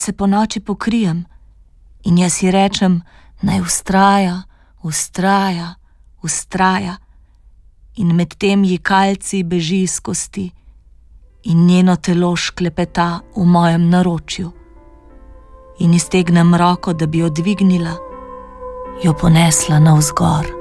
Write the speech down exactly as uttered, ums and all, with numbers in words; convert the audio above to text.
se po noči pokrijem in jaz ji rečem, naj vztraja, vztraja, vztraja, in medtem ji kalcij beži iz kosti in njeno telo šklepeta v mojem naročju. In iztegnem roko, da bi jo dvignila, jo ponesla navzgor.